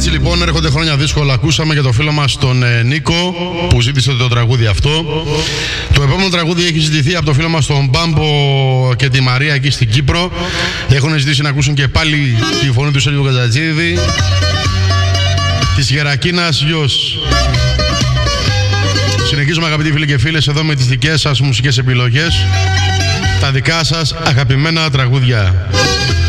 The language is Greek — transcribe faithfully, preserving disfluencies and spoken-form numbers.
Έτσι λοιπόν έρχονται χρόνια δύσκολα. Ακούσαμε για το φίλο μας τον ε, Νίκο που ζήτησε το τραγούδι αυτό. Το επόμενο τραγούδι έχει ζητηθεί από το φίλο μας τον Μπάμπο και τη Μαρία εκεί στην Κύπρο. Έχουν ζητήσει να ακούσουν και πάλι τη φωνή του Σέλιου Κατζατζίδη, της Γερακίνας γιος. Συνεχίζουμε αγαπητοί φίλοι και φίλες εδώ με τις δικές σας μουσικές επιλογές, τα δικά σας αγαπημένα τραγούδια.